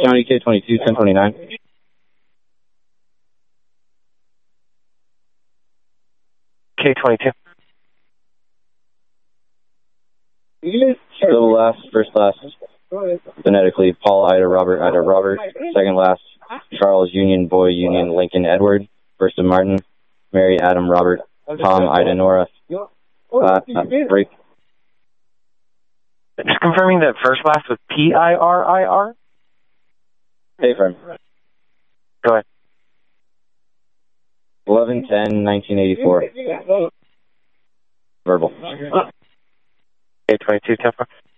County K22, 1029. K22. Still last, first last, phonetically, Paul, Ida, Robert, second last, Charles, Union, Boy, Union, Lincoln, Edward, first of Martin, Mary, Adam, Robert, Tom, Ida, Nora, break. Just confirming that first last was PIRIR? Hey, friend. Go ahead. 11/10/1984. Verbal. K22, 10